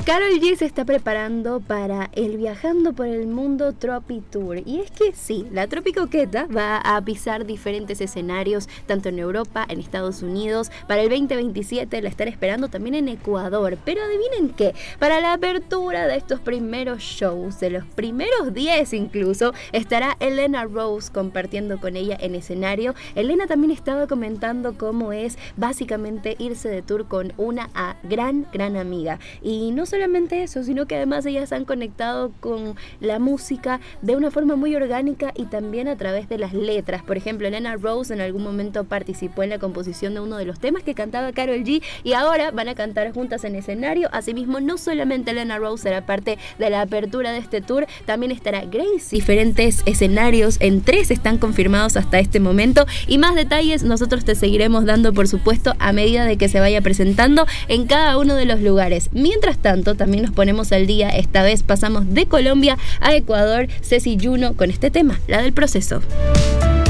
Karol G se está preparando para el Viajando por el Mundo Tropi Tour. Y es que sí, la Tropicoqueta va a pisar diferentes escenarios, tanto en Europa, en Estados Unidos. Para el 2027 la están esperando también en Ecuador. Pero adivinen qué, para la apertura de estos primeros shows, de los primeros 10 incluso, estará Elena Rose compartiendo con ella en escenario. Elena también estaba comentando cómo es básicamente irse de tour con una gran amiga. Y no solamente eso, sino que además ellas han conectado con la música de una forma muy orgánica y también a través de las letras. Por ejemplo, Elena Rose en algún momento participó en la composición de uno de los temas que cantaba Karol G y ahora van a cantar juntas en escenario. Asimismo, no solamente Elena Rose será parte de la apertura de este tour, también estará Grace. Diferentes escenarios, en 3 están confirmados hasta este momento y más detalles nosotros te seguiremos dando, por supuesto, a medida de que se vaya presentando en cada uno de los lugares. Mientras tanto, también nos ponemos al día. Esta vez pasamos de Colombia a Ecuador. Ceci Juno con este tema, la del proceso.